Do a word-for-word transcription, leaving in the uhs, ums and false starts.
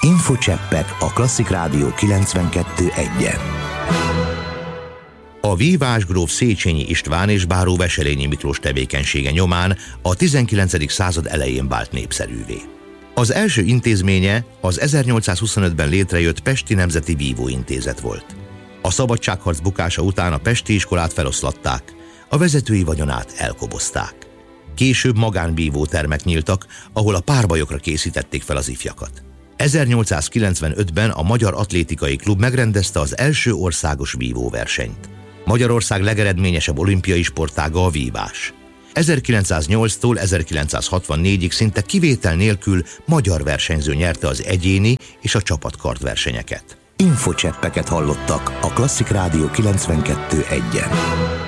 Infocseppek a Klasszik Rádió kilencvenkettő egyen. A vívás gróf Széchenyi István és báró Wesselényi Miklós tevékenysége nyomán a tizenkilencedik század elején vált népszerűvé. Az első intézménye az ezernyolcszázhuszonötben létrejött Pesti Nemzeti Vívóintézet volt. A szabadságharc bukása után a pesti iskolát feloszlatták, a vezetői vagyonát elkobozták. Később magánvívótermek nyíltak, ahol a párbajokra készítették fel az ifjakat. ezernyolcszázkilencvenötben a Magyar Atlétikai Klub megrendezte az első országos vívóversenyt. Magyarország legeredményesebb olimpiai sportága a vívás. ezerkilencszáznyolctól ezerkilencszázhatvannégyig szinte kivétel nélkül magyar versenyző nyerte az egyéni és a csapatkart versenyeket. Infocseppeket hallottak a Klasszik Rádió kilencvenkettő egyen.